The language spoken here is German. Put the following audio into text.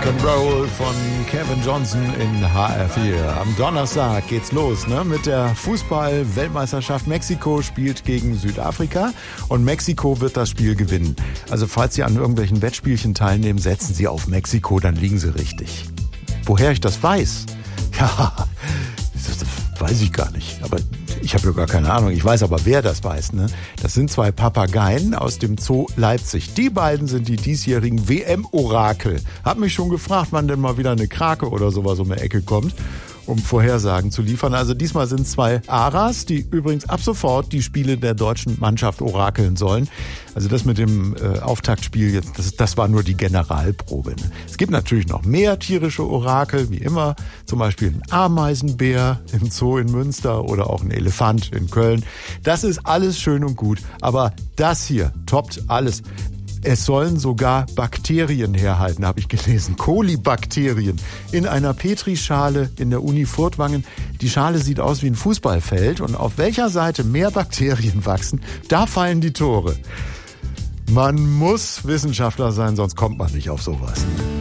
Rock'n'Roll von Kevin Johnson in HR4. Am Donnerstag geht's los, mit der Fußball-Weltmeisterschaft. Mexiko spielt gegen Südafrika und Mexiko wird das Spiel gewinnen. Also falls Sie an irgendwelchen Wettspielchen teilnehmen, setzen Sie auf Mexiko, dann liegen Sie richtig. Woher ich das weiß? Ja, das weiß ich gar nicht, aber ich habe ja gar keine Ahnung. Ich weiß aber, wer das weiß. Das sind 2 Papageien aus dem Zoo Leipzig. Die beiden sind die diesjährigen WM-Orakel. Hab mich schon gefragt, wann denn mal wieder eine Krake oder sowas um die Ecke kommt, um Vorhersagen zu liefern. Also diesmal sind 2 Aras, die übrigens ab sofort die Spiele der deutschen Mannschaft orakeln sollen. Also das mit dem Auftaktspiel jetzt, das war nur die Generalprobe. Es gibt natürlich noch mehr tierische Orakel, wie immer. Zum Beispiel ein Ameisenbär im Zoo in Münster oder auch ein Elefant in Köln. Das ist alles schön und gut, aber das hier toppt alles. Es sollen sogar Bakterien herhalten, habe ich gelesen. Kolibakterien in einer Petrischale in der Uni Furtwangen. Die Schale sieht aus wie ein Fußballfeld und auf welcher Seite mehr Bakterien wachsen, da fallen die Tore. Man muss Wissenschaftler sein, sonst kommt man nicht auf sowas.